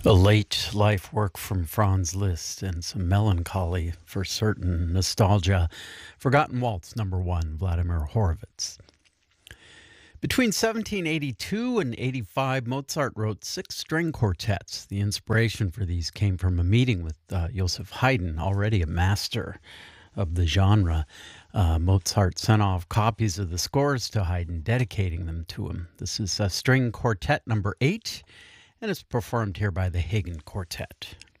A late life work from Franz Liszt and some melancholy for certain, nostalgia. Forgotten Waltz, number one, Vladimir Horowitz. Between 1782 and 85, Mozart wrote 6 string quartets. The inspiration for these came from a meeting with Joseph Haydn, already a master of the genre. Mozart sent off copies of the scores to Haydn, dedicating them to him. This is string quartet number 8, and it's performed here by the Hagen Quartet.